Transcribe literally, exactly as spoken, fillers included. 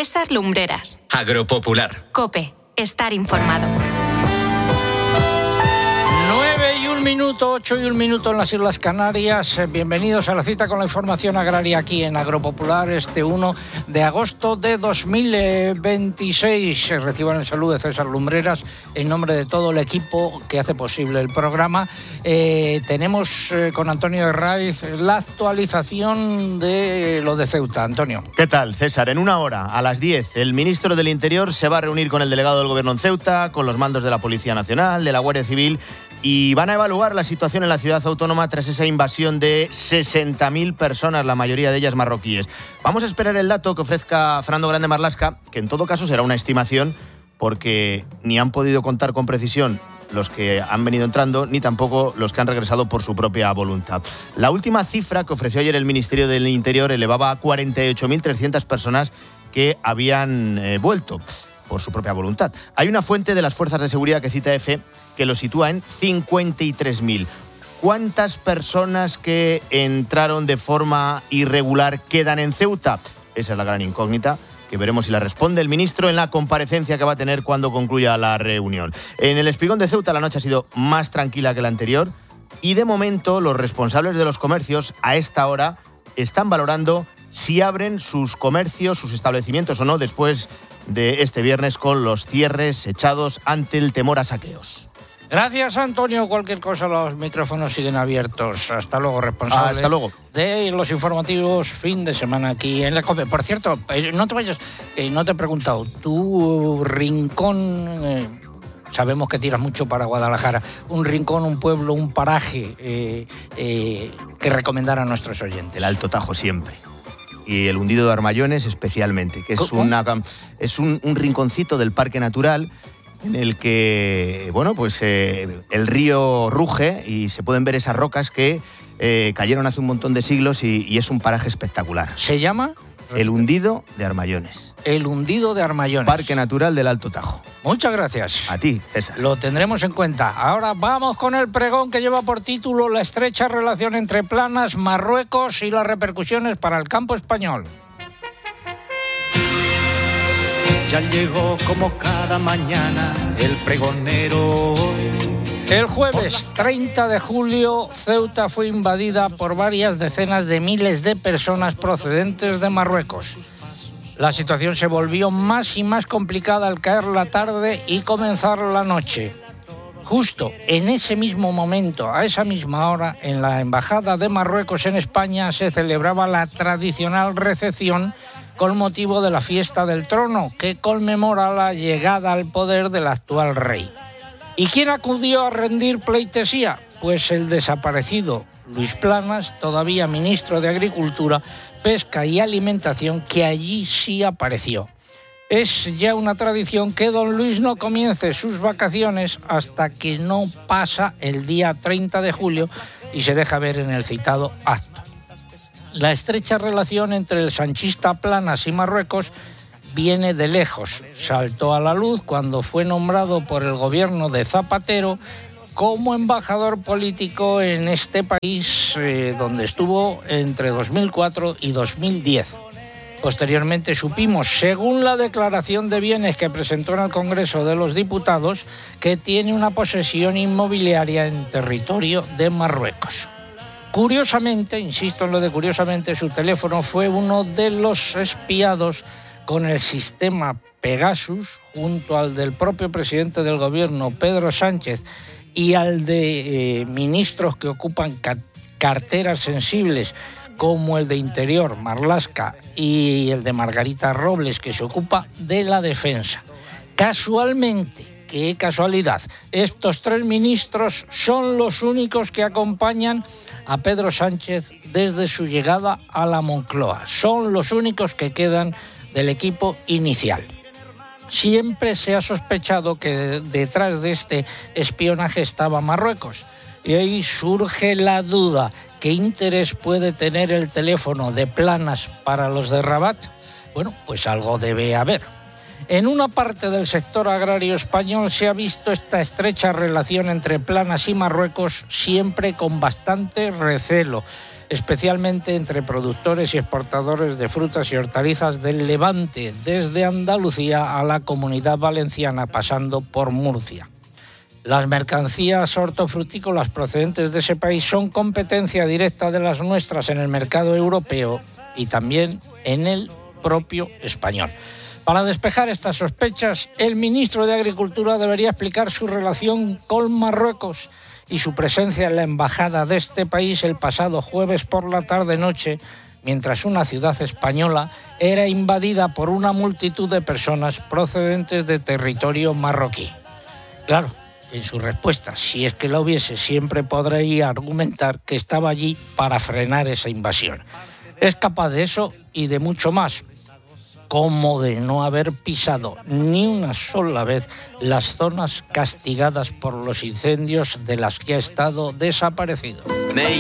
César Lumbreras. Agropopular. COPE. Estar informado. nueve y un minuto, ocho y un minuto en las Islas Canarias. Bienvenidos a la cita con la información agraria aquí en Agropopular, este uno de agosto de dos mil veintiséis. Reciban el saludo de César Lumbreras en nombre de todo el equipo que hace posible el programa. Eh, tenemos eh, con Antonio Herraiz la actualización de lo de Ceuta. Antonio. ¿Qué tal, César? En una hora, a las diez, el ministro del Interior se va a reunir con el delegado del Gobierno en Ceuta, con los mandos de la Policía Nacional, de la Guardia Civil, y van a evaluar la situación en la ciudad autónoma tras esa invasión de sesenta mil personas, la mayoría de ellas marroquíes. Vamos a esperar el dato que ofrezca Fernando Grande Marlaska, que en todo caso será una estimación, porque ni han podido contar con precisión los que han venido entrando, ni tampoco los que han regresado por su propia voluntad. La última cifra que ofreció ayer el Ministerio del Interior elevaba a cuarenta y ocho mil trescientas personas que habían eh, vuelto por su propia voluntad. Hay una fuente de las fuerzas de seguridad que cita EFE que lo sitúa en cincuenta y tres mil. ¿Cuántas personas que entraron de forma irregular quedan en Ceuta? Esa es la gran incógnita, que veremos si la responde el ministro en la comparecencia que va a tener cuando concluya la reunión. En el Espigón de Ceuta la noche ha sido más tranquila que la anterior y de momento los responsables de los comercios a esta hora están valorando si abren sus comercios, sus establecimientos o no después de este viernes con los cierres echados ante el temor a saqueos. Gracias, Antonio. Cualquier cosa, los micrófonos siguen abiertos. Hasta luego, responsable. Ah, hasta luego. De los informativos fin de semana aquí en la COPE. Por cierto, no te vayas, eh, no te he preguntado, tu rincón, eh, sabemos que tiras mucho para Guadalajara, un rincón, un pueblo, un paraje eh, eh, que recomendar a nuestros oyentes. El Alto Tajo siempre. Y el hundido de Armayones especialmente, que es, una, es un, un rinconcito del Parque Natural en el que, bueno, pues eh, el río ruge y se pueden ver esas rocas que eh, cayeron hace un montón de siglos y, y es un paraje espectacular. ¿Se llama? El hundido de Armayones. El hundido de Armayones. Parque Natural del Alto Tajo. Muchas gracias. A ti, César. Lo tendremos en cuenta. Ahora vamos con el pregón que lleva por título La estrecha relación entre Planas, Marruecos y las repercusiones para el campo español. Ya llegó como cada mañana el pregonero. El jueves treinta de julio, Ceuta fue invadida por varias decenas de miles de personas procedentes de Marruecos. La situación se volvió más y más complicada al caer la tarde y comenzar la noche. Justo en ese mismo momento, a esa misma hora, en la Embajada de Marruecos en España se celebraba la tradicional recepción con motivo de la fiesta del trono, que conmemora la llegada al poder del actual rey. ¿Y quién acudió a rendir pleitesía? Pues el desaparecido Luis Planas, todavía ministro de Agricultura, Pesca y Alimentación, que allí sí apareció. Es ya una tradición que don Luis no comience sus vacaciones hasta que no pasa el día treinta de julio y se deja ver en el citado acto. La estrecha relación entre el sanchista Planas y Marruecos viene de lejos. Saltó a la luz cuando fue nombrado por el gobierno de Zapatero como embajador político en este país, eh, donde estuvo entre dos mil cuatro y dos mil diez. Posteriormente supimos, según la declaración de bienes que presentó en el Congreso de los Diputados, que tiene una posesión inmobiliaria en territorio de Marruecos. Curiosamente, insisto en lo de curiosamente, su teléfono fue uno de los espiados con el sistema Pegasus, junto al del propio presidente del gobierno, Pedro Sánchez, y al de eh, ministros que ocupan ca- carteras sensibles, como el de Interior, Marlaska, y el de Margarita Robles, que se ocupa de la defensa. Casualmente, qué casualidad, estos tres ministros son los únicos que acompañan a Pedro Sánchez desde su llegada a la Moncloa. Son los únicos que quedan del equipo inicial. Siempre se ha sospechado que detrás de este espionaje estaba Marruecos. Y ahí surge la duda, ¿qué interés puede tener el teléfono de Planas para los de Rabat? Bueno, pues algo debe haber. En una parte del sector agrario español se ha visto esta estrecha relación entre Planas y Marruecos siempre con bastante recelo. especialmente entre productores y exportadores de frutas y hortalizas del Levante, desde Andalucía a la Comunidad Valenciana, pasando por Murcia. Las mercancías hortofrutícolas procedentes de ese país son competencia directa de las nuestras en el mercado europeo y también en el propio español. Para despejar estas sospechas, el ministro de Agricultura debería explicar su relación con Marruecos y su presencia en la embajada de este país el pasado jueves por la tarde-noche, mientras una ciudad española era invadida por una multitud de personas procedentes de territorio marroquí. Claro, en su respuesta, si es que la hubiese, siempre podría argumentar que estaba allí para frenar esa invasión. Es capaz de eso y de mucho más, como de no haber pisado ni una sola vez las zonas castigadas por los incendios de las que ha estado desaparecido. Me